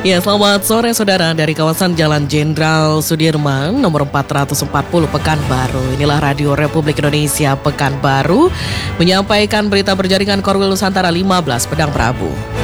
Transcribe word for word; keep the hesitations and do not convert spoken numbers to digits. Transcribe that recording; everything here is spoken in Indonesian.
Ya, selamat sore saudara dari kawasan Jalan Jenderal Sudirman nomor empat ratus empat puluh Pekanbaru. Inilah Radio Republik Indonesia Pekanbaru menyampaikan berita berjaringan Korwil Nusantara lima belas Pedang Prabu.